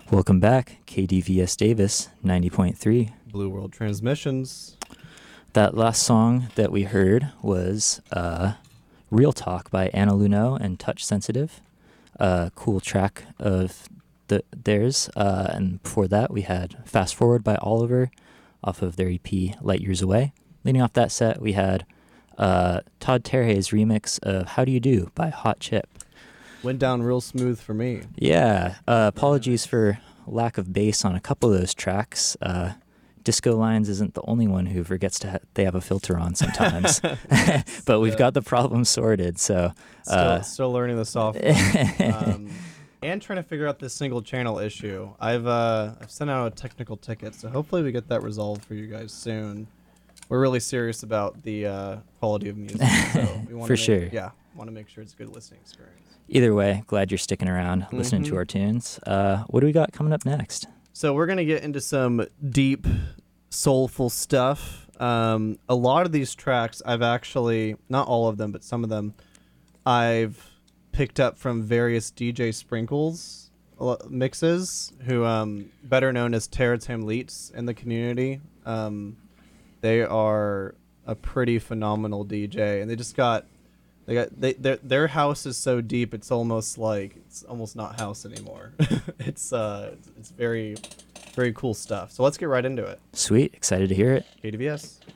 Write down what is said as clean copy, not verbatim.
Welcome back, KDVS Davis, 90.3. Blue World Transmissions. That last song that we heard was Real Talk by Anna Luneau and Touch Sensitive. Cool track of theirs. And before that, we had Fast Forward by Oliver off of their EP Light Years Away. Leading off that set, we had Todd Terhay's remix of How Do You Do by Hot Chip. Went down real smooth for me. Yeah, apologies for lack of bass on a couple of those tracks. Disco Lines isn't the only one who forgets they have a filter on sometimes, but we've got the problem sorted. So still learning the software and trying to figure out this single channel issue. I've sent out a technical ticket, so hopefully we get that resolved for you guys soon. We're really serious about the quality of music, so we want want to make sure it's a good listening experience. Either way, glad you're sticking around, listening to our tunes. What do we got coming up next? So we're going to get into some deep, soulful stuff. A lot of these tracks I've actually, not all of them, but some of them, I've picked up from various DJ Sprinkles mixes, who better known as Terratam Leets in the community. They are a pretty phenomenal DJ, and their house is so deep it's almost not house anymore. It's very, very cool stuff. So let's get right into it. Sweet, excited to hear it. KDVS.